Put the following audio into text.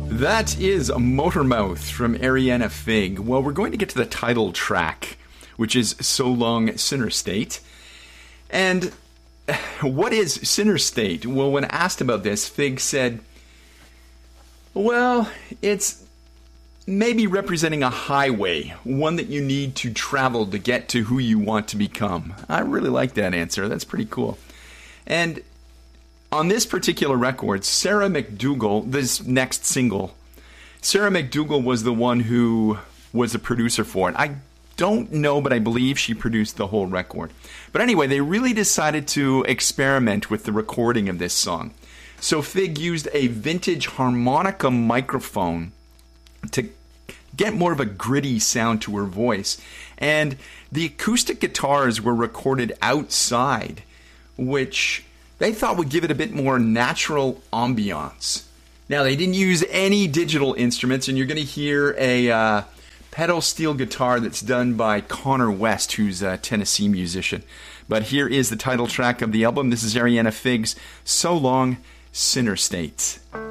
That is Motormouth from Ariana Fig. Well, we're going to get to the title track, which is So Long Sinner State. And what is Sinner State? Well, when asked about this, Fig said, well, it's maybe representing a highway, one that you need to travel to get to who you want to become. I really like that answer. That's pretty cool. And on this particular record, Sarah McDougal, this next single, Sarah McDougal was the one who was the producer for it. I don't know, but I believe she produced the whole record. But anyway, they really decided to experiment with the recording of this song. So Fig used a vintage harmonica microphone to get more of a gritty sound to her voice. And the acoustic guitars were recorded outside, which they thought would give it a bit more natural ambiance. Now, they didn't use any digital instruments, and you're going to hear a pedal steel guitar that's done by Connor West, who's a Tennessee musician. But here is the title track of the album. This is Ariana Fig's So Long Sinner State.